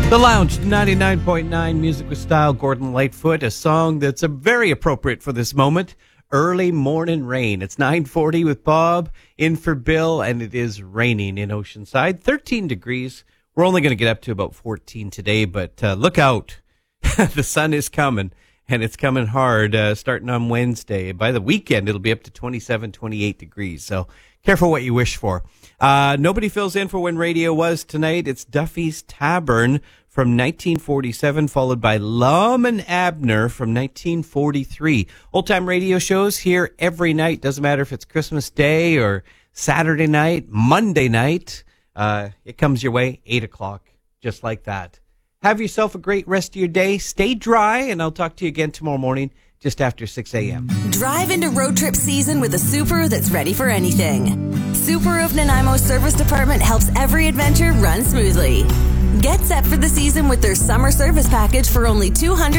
The Lounge, 99.9 Music with Style, Gordon Lightfoot, a song that's very appropriate for this moment, Early Morning Rain. It's 9:40 with Bob, in for Bill, and it is raining in Oceanside, 13 degrees. We're only going to get up to about 14 today, but look out. The sun is coming, and it's coming hard starting on Wednesday. By the weekend, it'll be up to 27, 28 degrees, so careful what you wish for. Nobody fills in for when radio was tonight. It's Duffy's Tavern from 1947, followed by Lum and Abner from 1943. Old-time radio shows here every night. Doesn't matter if it's Christmas Day or Saturday night, Monday night. It comes your way, 8 o'clock, just like that. Have yourself a great rest of your day. Stay dry, and I'll talk to you again tomorrow morning just after 6 a.m. Drive into road trip season with a Subaru that's ready for anything. Subaru of Nanaimo Service Department helps every adventure run smoothly. Get set for the season with their summer service package for only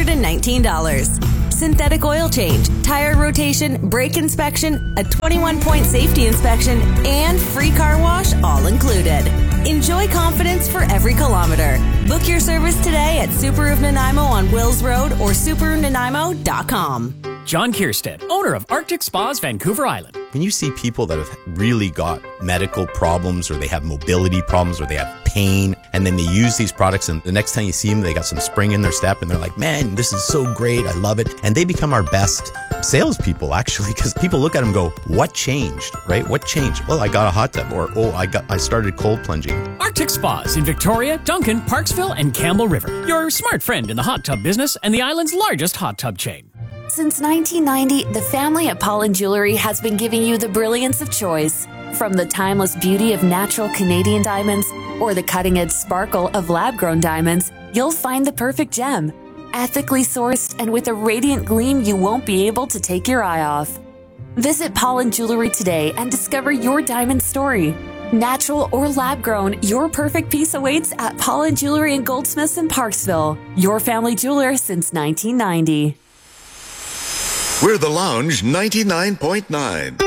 $219. Synthetic oil change, tire rotation, brake inspection, a 21-point safety inspection, and free car wash all included. Enjoy confidence for every kilometer. Book your service today at Subaru of Nanaimo on Wills Road or SubaruNanaimo.com. John Kierstead, owner of Arctic Spas, Vancouver Island. When you see people that have really got medical problems, or they have mobility problems, or they have pain, and then they use these products, and the next time you see them, they got some spring in their step, and they're like, man, this is so great, I love it. And they become our best salespeople, actually, because people look at them and go, what changed, right? What changed? Well, I got a hot tub, or, I started cold plunging. Arctic Spas in Victoria, Duncan, Parksville, and Campbell River. Your smart friend in the hot tub business and the island's largest hot tub chain. Since 1990, the family at Pollen Jewelry has been giving you the brilliance of choice. From the timeless beauty of natural Canadian diamonds or the cutting-edge sparkle of lab-grown diamonds, you'll find the perfect gem. Ethically sourced and with a radiant gleam you won't be able to take your eye off. Visit Pollen Jewelry today and discover your diamond story. Natural or lab-grown, your perfect piece awaits at Pollen Jewelry and Goldsmiths in Parksville. Your family jeweler since 1990. We're the Lounge 99.9.